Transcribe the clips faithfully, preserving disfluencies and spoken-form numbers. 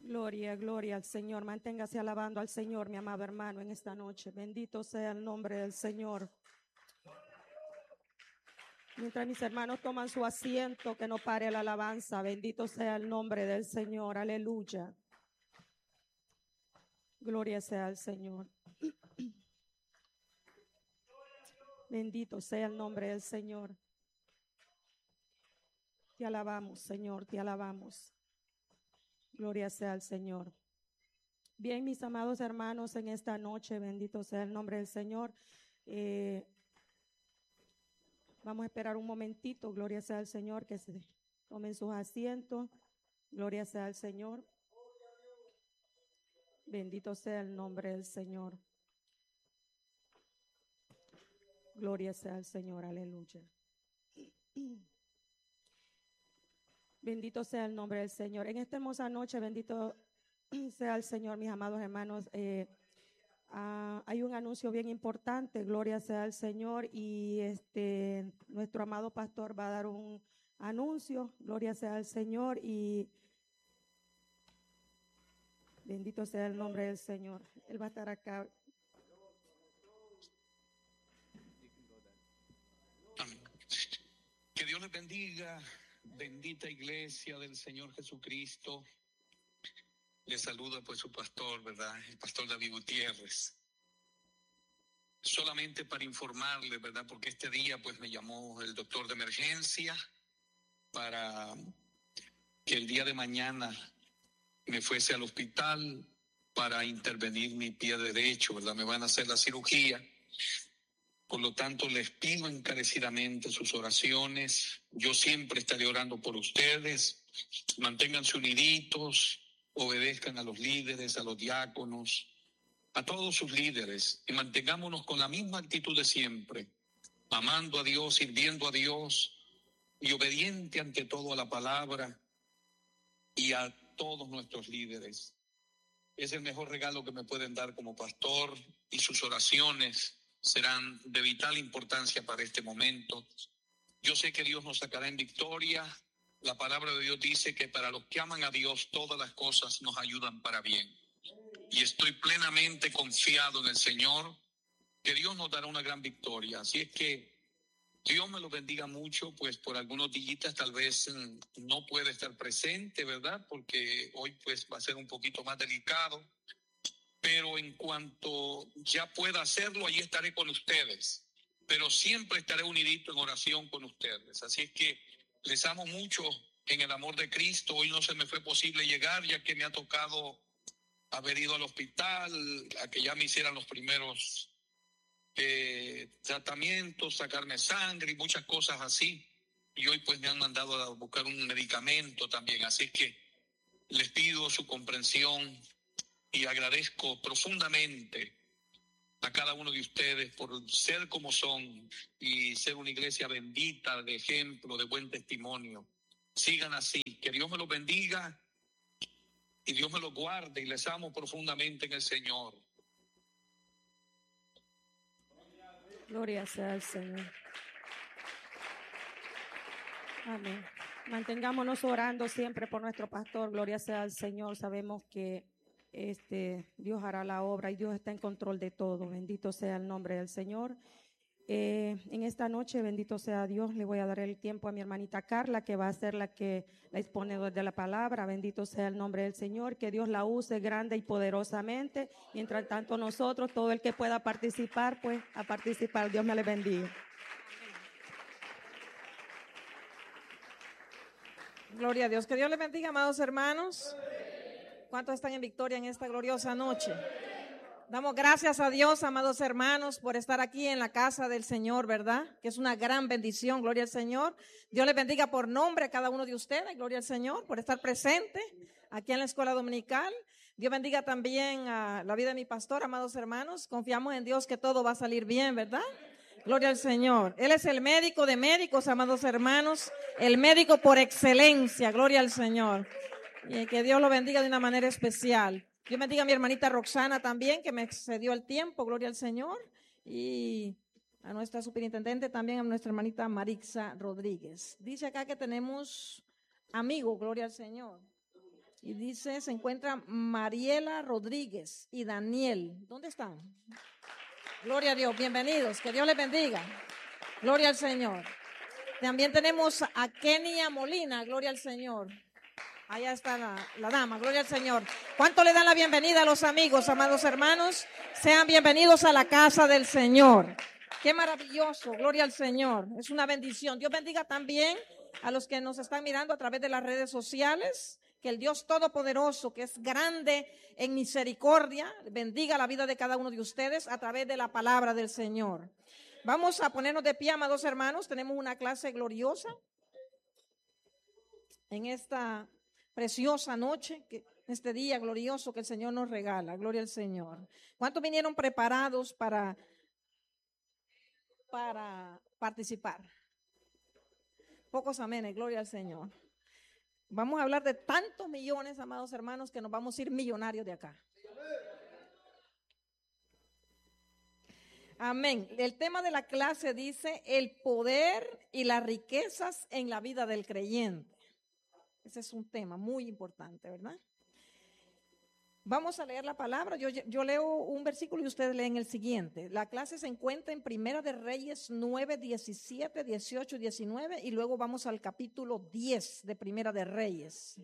Gloria, gloria al Señor. Manténgase alabando al Señor, mi amado hermano, en esta noche. Bendito sea el nombre del Señor. Mientras mis hermanos toman su asiento, que no pare la alabanza. Bendito sea el nombre del Señor. Aleluya. Gloria sea al Señor. Bendito sea el nombre del Señor. Te alabamos, Señor, te alabamos. Gloria sea al Señor. Bien, mis amados hermanos, en esta noche, bendito sea el nombre del Señor. Eh, vamos a esperar un momentito, gloria sea al Señor, que se tomen sus asientos. Gloria sea al Señor. Bendito sea el nombre del Señor. Gloria sea al Señor, aleluya. Bendito sea el nombre del Señor. En esta hermosa noche, bendito sea el Señor, mis amados hermanos. Eh, ah, hay un anuncio bien importante, gloria sea al Señor, y este nuestro amado pastor va a dar un anuncio, gloria sea al Señor, y bendito sea el nombre del Señor. Él va a estar acá. Amén. Que Dios les bendiga, bendita iglesia del Señor Jesucristo. Les saluda pues su pastor, ¿verdad? El pastor David Gutiérrez. Solamente para informarles, ¿verdad? Porque este día pues me llamó el doctor de emergencia para que el día de mañana me fuese al hospital para intervenir mi pie derecho, ¿verdad? Me van a hacer la cirugía. Por lo tanto, les pido encarecidamente sus oraciones. Yo siempre estaré orando por ustedes. Manténganse uniditos, obedezcan a los líderes, a los diáconos, a todos sus líderes, y mantengámonos con la misma actitud de siempre, amando a Dios, sirviendo a Dios y obediente ante todo a la palabra y a todos nuestros líderes. Es el mejor regalo que me pueden dar como pastor, y sus oraciones serán de vital importancia para este momento. Yo sé que Dios nos sacará en victoria. La palabra de Dios dice que para los que aman a Dios todas las cosas nos ayudan para bien. Y estoy plenamente confiado en el Señor, que Dios nos dará una gran victoria. Así es que Dios me lo bendiga mucho, pues por algunos días tal vez no puede estar presente, ¿verdad? Porque hoy pues va a ser un poquito más delicado. Pero en cuanto ya pueda hacerlo, allí estaré con ustedes. Pero siempre estaré unidito en oración con ustedes. Así es que les amo mucho en el amor de Cristo. Hoy no se me fue posible llegar, ya que me ha tocado haber ido al hospital, a que ya me hicieran los primeros eh, tratamientos, sacarme sangre y muchas cosas así. Y hoy pues me han mandado a buscar un medicamento también. Así es que les pido su comprensión y agradezco profundamente a cada uno de ustedes por ser como son y ser una iglesia bendita, de ejemplo, de buen testimonio. Sigan así. Que Dios me los bendiga y Dios me los guarde, y les amo profundamente en el Señor. Gloria sea al Señor. Amén. Mantengámonos orando siempre por nuestro pastor. Gloria sea al Señor. Sabemos que este Dios hará la obra y Dios está en control de todo. Bendito sea el nombre del Señor. Eh, en esta noche, bendito sea Dios, le voy a dar el tiempo a mi hermanita Carla, que va a ser la que la expone de la palabra. Bendito sea el nombre del Señor, que Dios la use grande y poderosamente. Mientras tanto nosotros, todo el que pueda participar, pues a participar. Dios me le bendiga. Gloria a Dios. Que Dios les bendiga, amados hermanos. ¿Cuántos están en victoria en esta gloriosa noche? Damos gracias a Dios, amados hermanos, por estar aquí en la casa del Señor, ¿verdad? Que es una gran bendición, gloria al Señor. Dios les bendiga por nombre a cada uno de ustedes, gloria al Señor, por estar presente aquí en la escuela dominical. Dios bendiga también a la vida de mi pastor, amados hermanos. Confiamos en Dios que todo va a salir bien, ¿verdad? Gloria al Señor. Él es el médico de médicos, amados hermanos, el médico por excelencia, gloria al Señor. Y que Dios lo bendiga de una manera especial. Dios bendiga a mi hermanita Roxana también, que me excedió el tiempo, gloria al Señor. Y a nuestra superintendente también, a nuestra hermanita Marixa Rodríguez. Dice acá que tenemos amigos, gloria al Señor. Y dice, se encuentra Mariela Rodríguez y Daniel. ¿Dónde están? Gloria a Dios, bienvenidos, que Dios les bendiga. Gloria al Señor. También tenemos a Kenia Molina, gloria al Señor. Allá está la, la dama, gloria al Señor. ¿Cuánto le dan la bienvenida a los amigos, amados hermanos? Sean bienvenidos a la casa del Señor. Qué maravilloso, gloria al Señor. Es una bendición. Dios bendiga también a los que nos están mirando a través de las redes sociales. Que el Dios Todopoderoso, que es grande en misericordia, bendiga la vida de cada uno de ustedes a través de la palabra del Señor. Vamos a ponernos de pie, amados hermanos. Tenemos una clase gloriosa en esta preciosa noche, que, este día glorioso que el Señor nos regala. Gloria al Señor. ¿Cuántos vinieron preparados para, para participar? Pocos amenes, gloria al Señor. Vamos a hablar de tantos millones, amados hermanos, que nos vamos a ir millonarios de acá. Amén. El tema de la clase dice el poder y las riquezas en la vida del creyente. Ese es un tema muy importante, ¿verdad? Vamos a leer la palabra. Yo, yo leo un versículo y ustedes leen el siguiente. La clase se encuentra en Primera de Reyes nueve, diecisiete, dieciocho y diecinueve y luego vamos al capítulo diez de Primera de Reyes.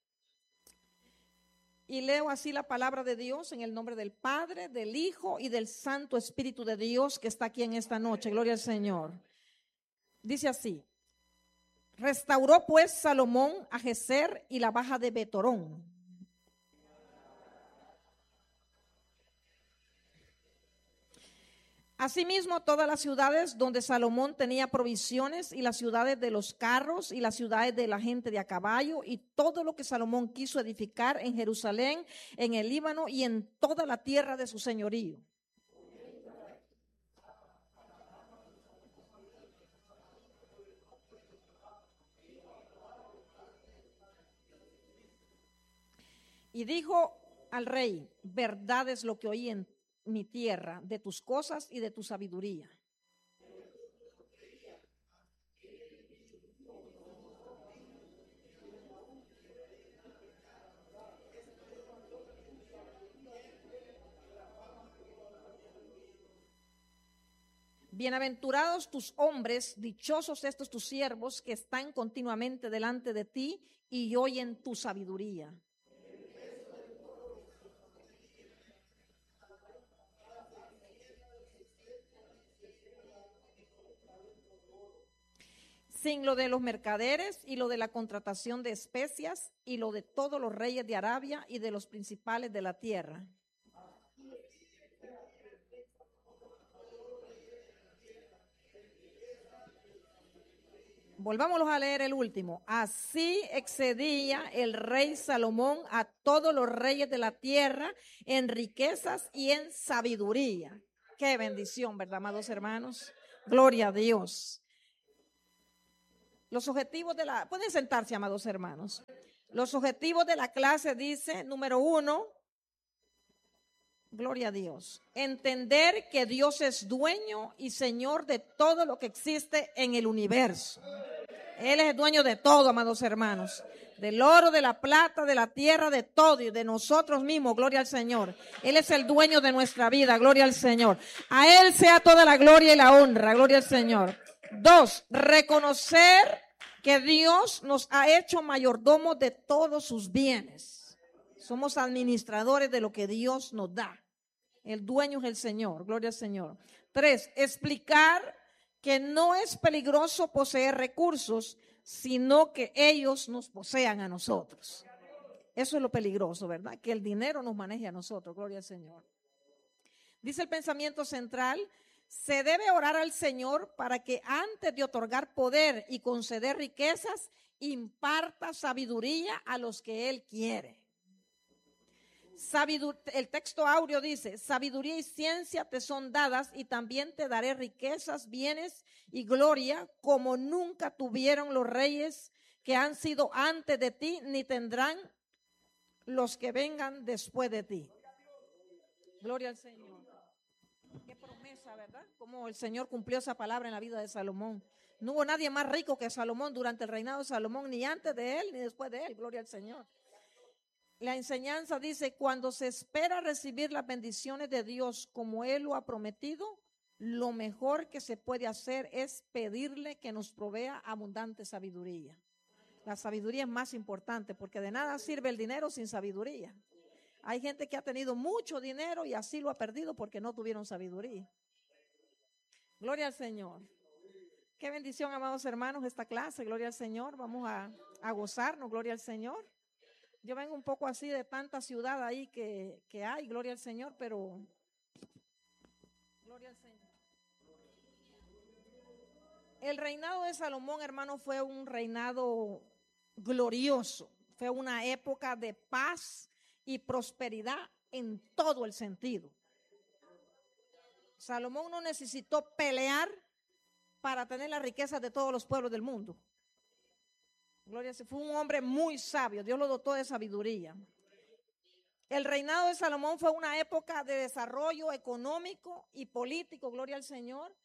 Y leo así la palabra de Dios en el nombre del Padre, del Hijo y del Santo Espíritu de Dios que está aquí en esta noche. Gloria al Señor. Dice así. Restauró pues Salomón a Gezer y la baja de Betorón. Asimismo, todas las ciudades donde Salomón tenía provisiones y las ciudades de los carros y las ciudades de la gente de a caballo y todo lo que Salomón quiso edificar en Jerusalén, en el Líbano y en toda la tierra de su señorío. Y dijo al rey, verdad es lo que oí en mi tierra, de tus cosas y de tu sabiduría. Bienaventurados tus hombres, dichosos estos tus siervos que están continuamente delante de ti y oyen tu sabiduría. Sin lo de los mercaderes y lo de la contratación de especias y lo de todos los reyes de Arabia y de los principales de la tierra. Volvámoslos a leer el último. Así excedía el rey Salomón a todos los reyes de la tierra en riquezas y en sabiduría. Qué bendición, ¿verdad, amados hermanos? Gloria a Dios. Los objetivos de la, pueden sentarse, amados hermanos. Los objetivos de la clase dice, número uno, gloria a Dios, entender que Dios es dueño y Señor de todo lo que existe en el universo. Él es el dueño de todo, amados hermanos, del oro, de la plata, de la tierra, de todo y de nosotros mismos, gloria al Señor. Él es el dueño de nuestra vida, gloria al Señor. A Él sea toda la gloria y la honra, gloria al Señor. Dos, reconocer que Dios nos ha hecho mayordomos de todos sus bienes. Somos administradores de lo que Dios nos da. El dueño es el Señor, gloria al Señor. Tres, explicar que no es peligroso poseer recursos, sino que ellos nos posean a nosotros. Eso es lo peligroso, ¿verdad? Que el dinero nos maneje a nosotros, gloria al Señor. Dice el pensamiento central, se debe orar al Señor para que antes de otorgar poder y conceder riquezas, imparta sabiduría a los que Él quiere. Sabidur- el texto áureo dice, sabiduría y ciencia te son dadas y también te daré riquezas, bienes y gloria como nunca tuvieron los reyes que han sido antes de ti, ni tendrán los que vengan después de ti. Gloria al Señor. Qué promesa, ¿verdad? Como el Señor cumplió esa palabra en la vida de Salomón. No hubo nadie más rico que Salomón durante el reinado de Salomón, ni antes de él, ni después de él. Gloria al Señor. la enseñanza dice, cuando se espera recibir las bendiciones de Dios como Él lo ha prometido, lo mejor que se puede hacer es pedirle que nos provea abundante sabiduría. La sabiduría es más importante porque de nada sirve el dinero sin sabiduría. Hay gente que ha tenido mucho dinero y así lo ha perdido porque no tuvieron sabiduría. Gloria al Señor. Qué bendición, amados hermanos, esta clase. Gloria al Señor. Vamos a, a gozarnos. Gloria al Señor. Yo vengo un poco así de tanta ciudad ahí que, que hay. Gloria al Señor, pero... Gloria al Señor. El reinado de Salomón, hermano, fue un reinado glorioso. Fue una época de paz y prosperidad en todo el sentido. Salomón no necesitó pelear para tener las riquezas de todos los pueblos del mundo. Gloria a Dios. Fue un hombre muy sabio. Dios lo dotó de sabiduría. El reinado de Salomón fue una época de desarrollo económico y político. Gloria al Señor.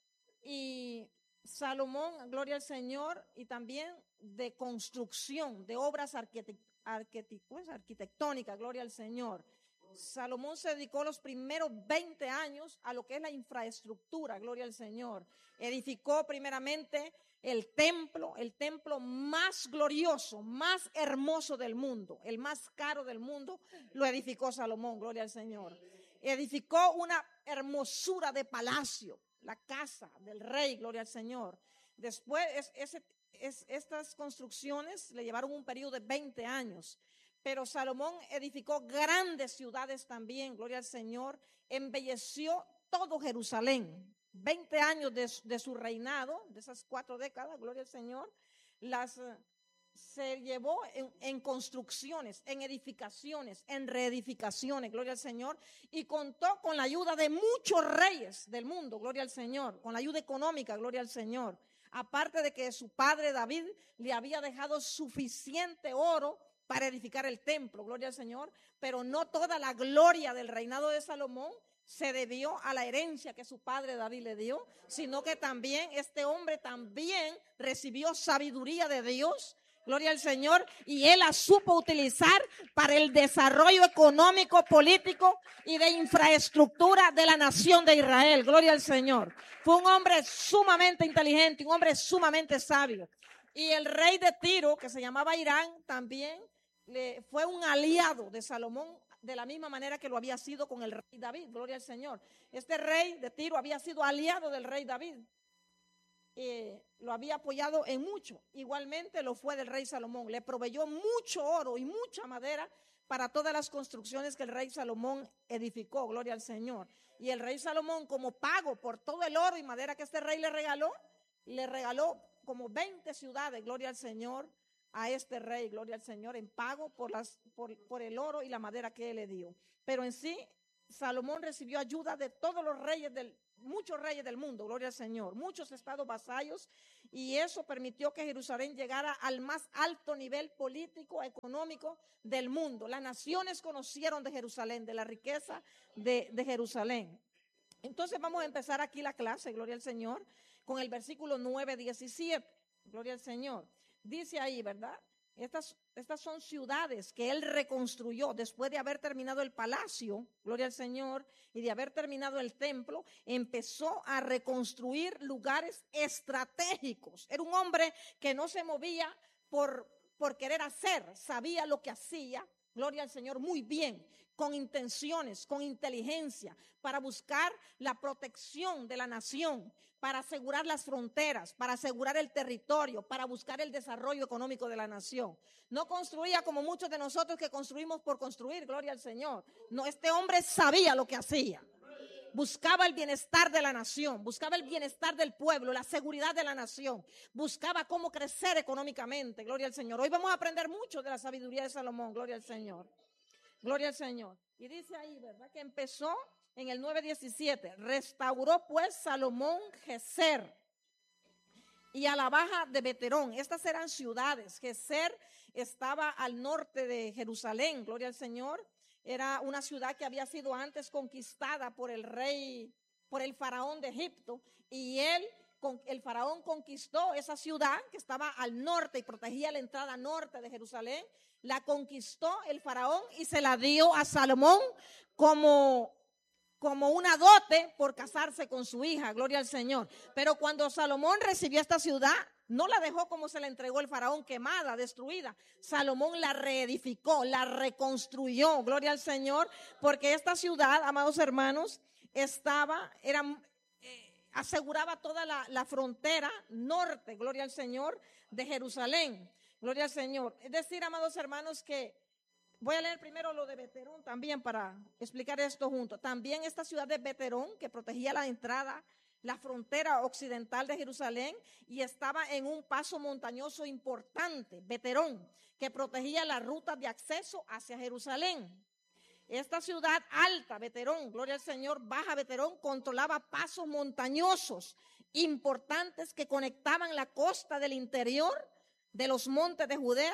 Y Salomón, gloria al Señor, y también de construcción, de obras arquitect- arquitect- pues, arquitectónicas. Gloria al Señor. Salomón se dedicó los primeros veinte años a lo que es la infraestructura, gloria al Señor. Edificó primeramente el templo, el templo más glorioso, más hermoso del mundo, el más caro del mundo, lo edificó Salomón, gloria al Señor. Edificó una hermosura de palacio, la casa del rey, gloria al Señor. Después, es, es, es, estas construcciones le llevaron un periodo de veinte años. Pero Salomón edificó grandes ciudades también, gloria al Señor, embelleció todo Jerusalén. veinte años de, de su reinado, de esas cuatro décadas, gloria al Señor, las uh, se llevó en, en construcciones, en edificaciones, en reedificaciones, gloria al Señor, y contó con la ayuda de muchos reyes del mundo, gloria al Señor, con la ayuda económica, gloria al Señor. Aparte de que su padre David le había dejado suficiente oro para edificar el templo, gloria al Señor, pero no toda la gloria del reinado de Salomón se debió a la herencia que su padre David le dio, sino que también este hombre también recibió sabiduría de Dios, gloria al Señor, y él la supo utilizar para el desarrollo económico, político y de infraestructura de la nación de Israel, gloria al Señor. Fue un hombre sumamente inteligente, un hombre sumamente sabio. Y el rey de Tiro, que se llamaba Irán, también le, fue un aliado de Salomón, de la misma manera que lo había sido con el rey David, gloria al Señor. Este rey de Tiro había sido aliado del rey David, eh, lo había apoyado en mucho. Igualmente lo fue del rey Salomón, le proveyó mucho oro y mucha madera para todas las construcciones que el rey Salomón edificó, gloria al Señor. Y el rey Salomón, como pago por todo el oro y madera que este rey le regaló, le regaló como veinte ciudades, gloria al Señor, a este rey, gloria al Señor, en pago por, las, por, por el oro y la madera que él le dio. Pero en sí, Salomón recibió ayuda de todos los reyes del, muchos reyes del mundo, gloria al Señor, muchos estados vasallos, y eso permitió que Jerusalén llegara al más alto nivel político, económico del mundo. Las naciones conocieron de Jerusalén, de la riqueza de, de Jerusalén. Entonces vamos a empezar aquí la clase, gloria al Señor, con el versículo nueve, diecisiete, gloria al Señor. Dice ahí, ¿verdad? Estas, estas son ciudades que él reconstruyó después de haber terminado el palacio, gloria al Señor, y de haber terminado el templo, empezó a reconstruir lugares estratégicos. Era un hombre que no se movía por, por querer hacer, sabía lo que hacía, gloria al Señor, muy bien, con intenciones, con inteligencia, para buscar la protección de la nación, para asegurar las fronteras, para asegurar el territorio, para buscar el desarrollo económico de la nación. No construía como muchos de nosotros que construimos por construir, gloria al Señor. No, este hombre sabía lo que hacía. Buscaba el bienestar de la nación, buscaba el bienestar del pueblo, la seguridad de la nación, buscaba cómo crecer económicamente, gloria al Señor. Hoy vamos a aprender mucho de la sabiduría de Salomón, gloria al Señor. Gloria al Señor. Y dice ahí, ¿verdad? Que empezó en el nueve diecisiete. Restauró pues Salomón Geser y a la baja de Beterón. Estas eran ciudades. Geser estaba al norte de Jerusalén, gloria al Señor. Era una ciudad que había sido antes conquistada por el rey, por el faraón de Egipto. Y él, el faraón conquistó esa ciudad que estaba al norte y protegía la entrada norte de Jerusalén. la conquistó el faraón y se la dio a Salomón como, como una dote por casarse con su hija, gloria al Señor. Pero cuando Salomón recibió esta ciudad, no la dejó como se la entregó el faraón, quemada, destruida. Salomón la reedificó, la reconstruyó, gloria al Señor, porque esta ciudad, amados hermanos, estaba, era, eh, aseguraba toda la, la frontera norte, gloria al Señor, de Jerusalén, gloria al Señor. Es decir, amados hermanos, que voy a leer primero lo de Beterón también para explicar esto junto. También esta ciudad de Beterón, que protegía la entrada, la frontera occidental de Jerusalén, y estaba en un paso montañoso importante, Beterón, que protegía la ruta de acceso hacia Jerusalén. Esta ciudad alta, Beterón, gloria al Señor, baja Beterón, controlaba pasos montañosos importantes que conectaban la costa del interior de los montes de Judea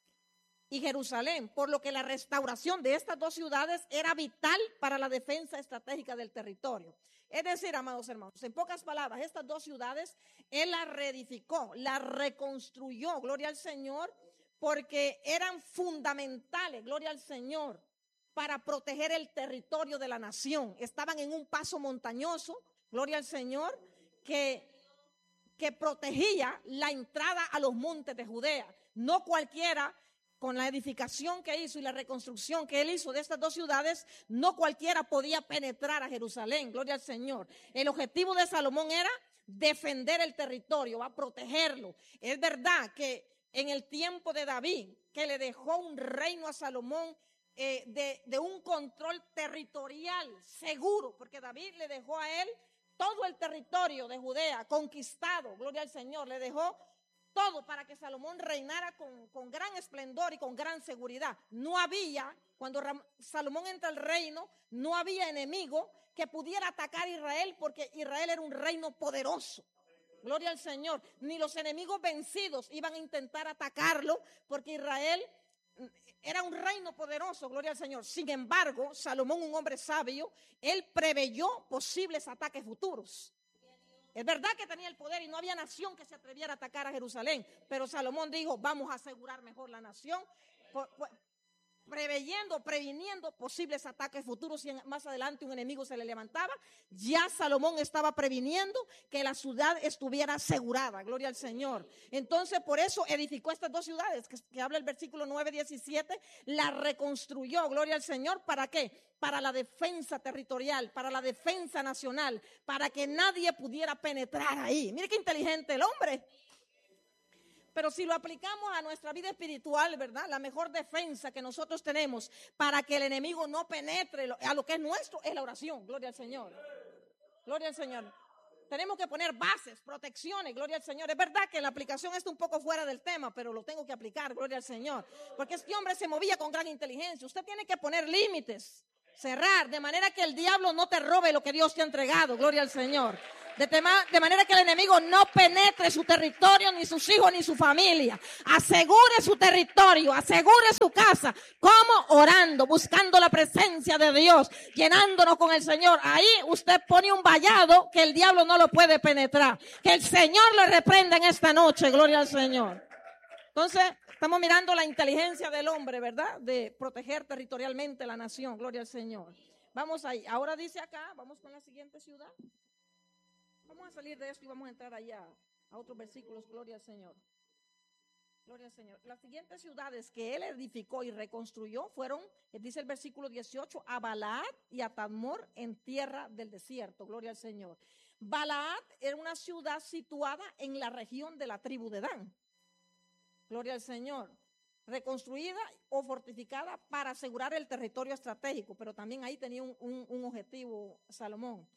y Jerusalén, por lo que la restauración de estas dos ciudades era vital para la defensa estratégica del territorio. Es decir, amados hermanos, en pocas palabras, estas dos ciudades él las reedificó, las reconstruyó, gloria al Señor, porque eran fundamentales, gloria al Señor, para proteger el territorio de la nación. Estaban en un paso montañoso, gloria al Señor, que, que protegía la entrada a los montes de Judea. No cualquiera, con la edificación que hizo y la reconstrucción que él hizo de estas dos ciudades, no cualquiera podía penetrar a Jerusalén, gloria al Señor. El objetivo de Salomón era defender el territorio, a protegerlo. Es verdad que en el tiempo de David, que le dejó un reino a Salomón, eh, de, de un control territorial seguro, porque David le dejó a él todo el territorio de Judea conquistado, gloria al Señor, le dejó todo para que Salomón reinara con, con gran esplendor y con gran seguridad. No había, cuando Ram, Salomón entra al reino, no había enemigo que pudiera atacar a Israel, porque Israel era un reino poderoso. Gloria al Señor. Ni los enemigos vencidos iban a intentar atacarlo, porque Israel era un reino poderoso, gloria al Señor. Sin embargo, Salomón, un hombre sabio, él preveyó posibles ataques futuros. Es verdad que tenía el poder y no había nación que se atreviera a atacar a Jerusalén, pero Salomón dijo, vamos a asegurar mejor la nación, por, por, preveyendo, previniendo posibles ataques futuros. Si más adelante un enemigo se le levantaba, ya Salomón estaba previniendo que la ciudad estuviera asegurada, gloria al Señor. Entonces por eso edificó estas dos ciudades, que, que habla el versículo nueve, diecisiete, la reconstruyó, gloria al Señor. ¿Para qué? Para la defensa territorial, para la defensa nacional, para que nadie pudiera penetrar ahí. Mire qué inteligente el hombre. Pero si lo aplicamos a nuestra vida espiritual, ¿verdad? La mejor defensa que nosotros tenemos para que el enemigo no penetre a lo que es nuestro es la oración. Gloria al Señor. Gloria al Señor. Tenemos que poner bases, protecciones, gloria al Señor. Es verdad que la aplicación está un poco fuera del tema, pero lo tengo que aplicar, gloria al Señor. Porque este hombre se movía con gran inteligencia. Usted tiene que poner límites, cerrar, de manera que el diablo no te robe lo que Dios te ha entregado, gloria al Señor. De, tema, de manera que el enemigo no penetre su territorio, ni sus hijos, ni su familia. Asegure su territorio, asegure su casa. ¿Cómo? Orando, buscando la presencia de Dios, llenándonos con el Señor. Ahí usted pone un vallado que el diablo no lo puede penetrar. Que el Señor lo reprenda en esta noche, gloria al Señor. Entonces, estamos mirando la inteligencia del hombre, ¿verdad? De proteger territorialmente la nación, gloria al Señor. Vamos ahí. Ahora dice acá, vamos con la siguiente ciudad. Vamos a salir de esto y vamos a entrar allá a otros versículos, gloria al Señor. Gloria al Señor. Las siguientes ciudades que él edificó y reconstruyó fueron, dice el versículo dieciocho, a Balaad y a Tadmor en tierra del desierto, gloria al Señor. Balaad era una ciudad situada en la región de la tribu de Dan, gloria al Señor. Reconstruida o fortificada para asegurar el territorio estratégico, pero también ahí tenía un, un, un objetivo Salomón.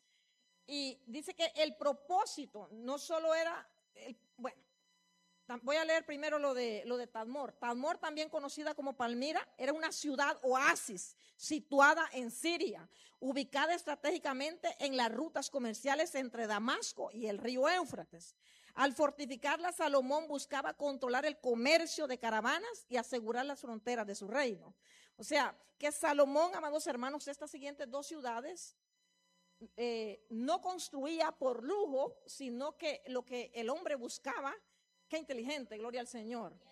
Y dice que el propósito no solo era, el, bueno, voy a leer primero lo de, lo de Tadmor. Tadmor, también conocida como Palmira, era una ciudad oasis situada en Siria, ubicada estratégicamente en las rutas comerciales entre Damasco y el río Éufrates. Al fortificarla, Salomón buscaba controlar el comercio de caravanas y asegurar las fronteras de su reino. O sea, que Salomón, amados hermanos, estas siguientes dos ciudades Eh, no construía por lujo, sino que lo que el hombre buscaba, qué inteligente, gloria al Señor.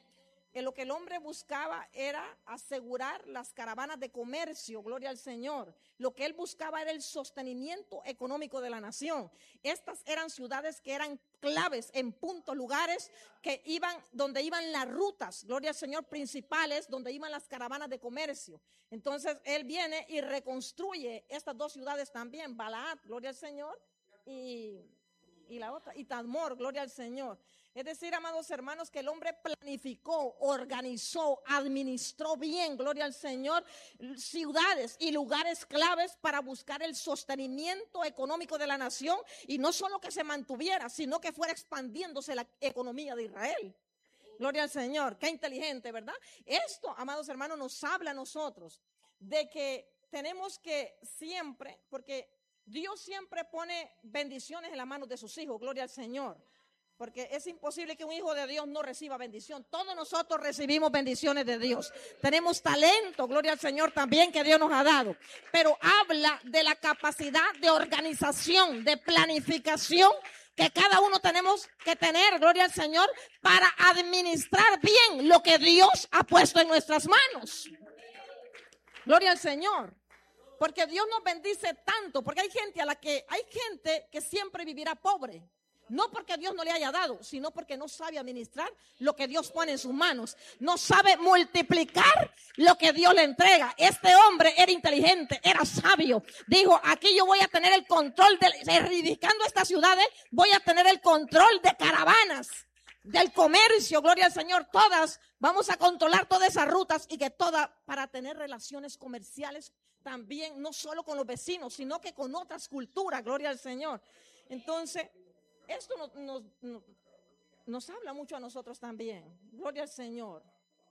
eh, lo que el hombre buscaba era asegurar las caravanas de comercio, gloria al Señor. Lo que él buscaba era el sostenimiento económico de la nación. Estas eran ciudades que eran claves en puntos, lugares que iban, donde iban las rutas, gloria al Señor, principales, donde iban las caravanas de comercio. Entonces él viene y reconstruye estas dos ciudades también, Balaat, gloria al Señor, y, y la otra, y Tadmor, gloria al Señor. Es decir, amados hermanos, que el hombre planificó, organizó, administró bien, gloria al Señor, ciudades y lugares claves para buscar el sostenimiento económico de la nación, y no solo que se mantuviera, sino que fuera expandiéndose la economía de Israel. Gloria al Señor, qué inteligente, ¿verdad? Esto, amados hermanos, nos habla a nosotros de que tenemos que siempre, porque Dios siempre pone bendiciones en las manos de sus hijos, gloria al Señor. Porque es imposible que un hijo de Dios no reciba bendición. Todos nosotros recibimos bendiciones de Dios. Tenemos talento, gloria al Señor, también que Dios nos ha dado. Pero habla de la capacidad de organización, de planificación que cada uno tenemos que tener, gloria al Señor, para administrar bien lo que Dios ha puesto en nuestras manos. Gloria al Señor. Porque Dios nos bendice tanto, porque hay gente a la que, hay gente que siempre vivirá pobre. No porque Dios no le haya dado, sino porque no sabe administrar lo que Dios pone en sus manos. No sabe multiplicar lo que Dios le entrega. Este hombre era inteligente, era sabio. Dijo, aquí yo voy a tener el control, de, reivindicando estas ciudades, voy a tener el control de caravanas, del comercio, gloria al Señor. Todas, vamos a controlar todas esas rutas y que todas, para tener relaciones comerciales también, no solo con los vecinos, sino que con otras culturas, gloria al Señor. Entonces, esto nos, nos, nos, nos habla mucho a nosotros también, gloria al Señor,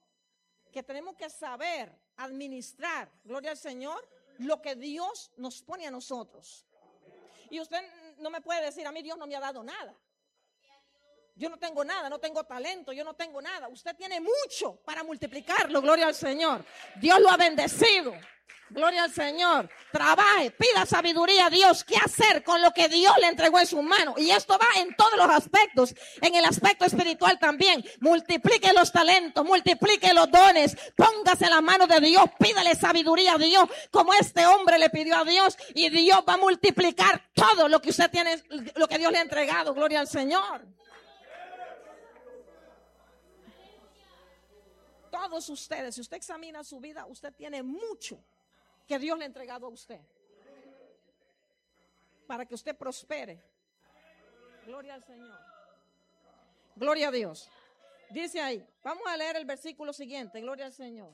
que tenemos que saber administrar, gloria al Señor, lo que Dios nos pone a nosotros. Y usted no me puede decir, a mí Dios no me ha dado nada. Yo no tengo nada, no tengo talento, yo no tengo nada. Usted tiene mucho para multiplicarlo, gloria al Señor. Dios lo ha bendecido. Gloria al Señor. Trabaje, pida sabiduría a Dios. ¿Qué hacer con lo que Dios le entregó en sus manos? Y esto va en todos los aspectos. En el aspecto espiritual también. Multiplique los talentos, multiplique los dones. Póngase en la mano de Dios. Pídale sabiduría a Dios, como este hombre le pidió a Dios. Y Dios va a multiplicar todo lo que usted tiene, lo que Dios le ha entregado. Gloria al Señor. Todos ustedes, si usted examina su vida, usted tiene mucho que Dios le ha entregado a usted para que usted prospere. Gloria al Señor. Gloria a Dios. Dice ahí, vamos a leer el versículo siguiente. Gloria al Señor.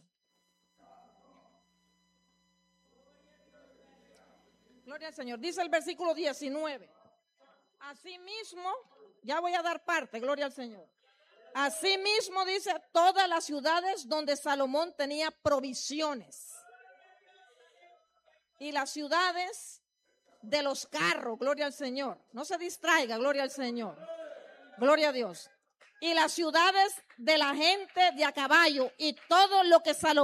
Gloria al Señor. Dice el versículo diecinueve. Asimismo, ya voy a dar parte. Gloria al Señor. Asimismo dice, todas las ciudades donde Salomón tenía provisiones. Y las ciudades de los carros, gloria al Señor. No se distraiga, gloria al Señor. Gloria a Dios. Y las ciudades de la gente de a caballo y todo lo que Salomón